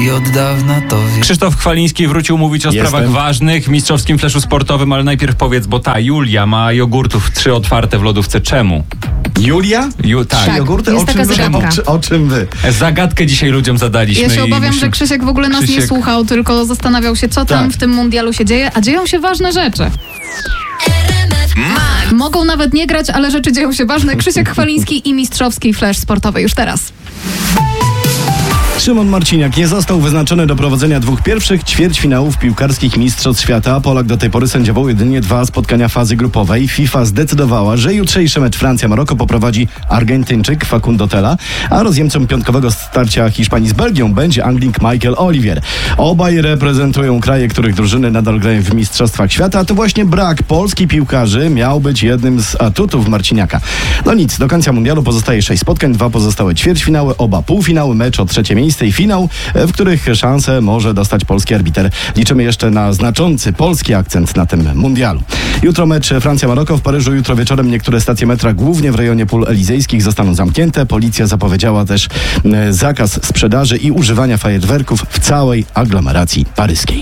i od dawna to wie. Krzysztof Chwaliński wrócił mówić o sprawach ważnych w mistrzowskim fleszu sportowym, ale najpierw powiedz, bo ta Julia ma jogurtów 3 otwarte w lodówce. Czemu? Julia? Tak. Jogurty? jest taka zagadka. O czym wy? Zagadkę dzisiaj ludziom zadaliśmy. Ja się obawiam, że Krzysiek w ogóle nas nie słuchał, tylko zastanawiał się, co tam w tym mundialu się dzieje, a dzieją się ważne rzeczy. Mogą nawet nie grać, ale rzeczy dzieją się ważne. Krzysiek Chwaliński i mistrzowski flesz sportowy już teraz. Szymon Marciniak nie został wyznaczony do prowadzenia 2 pierwszych ćwierćfinałów piłkarskich Mistrzostw Świata. Polak do tej pory sędziował jedynie 2 spotkania fazy grupowej. FIFA zdecydowała, że jutrzejszy mecz Francja-Maroko poprowadzi Argentyńczyk Facundo Tella, a rozjemcą piątkowego starcia Hiszpanii z Belgią będzie Anglik Michael Olivier. Obaj reprezentują kraje, których drużyny nadal grają w Mistrzostwach Świata, a to właśnie brak polskich piłkarzy miał być jednym z atutów Marciniaka. No nic, do końca mundialu pozostaje 6 spotkań, 2 pozostałe ćwierćfinały, oba półfinały, mecz o 3. miejsce i finał, w których szansę może dostać polski arbiter. Liczymy jeszcze na znaczący polski akcent na tym mundialu. Jutro mecz Francja-Maroko w Paryżu. Jutro wieczorem niektóre stacje metra, głównie w rejonie pól elizejskich, zostaną zamknięte. Policja zapowiedziała też zakaz sprzedaży i używania fajerwerków w całej aglomeracji paryskiej.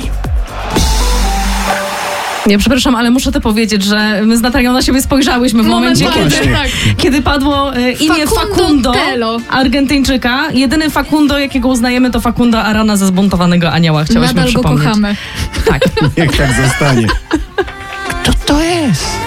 Ja przepraszam, ale muszę to powiedzieć, że my z Natalią na siebie spojrzałyśmy w momencie, kiedy padło imię Facundo, Argentyńczyka. Jedyny Facundo, jakiego uznajemy, to Facundo Arana ze Zbuntowanego Anioła. Chciałyśmy Nadal przypomnieć. go kochamy. Tak. Niech tak zostanie. Kto to jest?